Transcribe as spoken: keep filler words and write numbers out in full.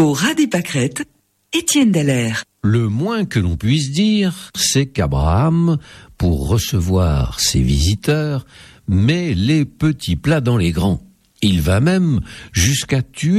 Au ras des pâquerettes, Étienne Dallaire. Le moins que l'on puisse dire, c'est qu'Abraham, pour recevoir ses visiteurs, met les petits plats dans les grands. Il va même jusqu'à tuer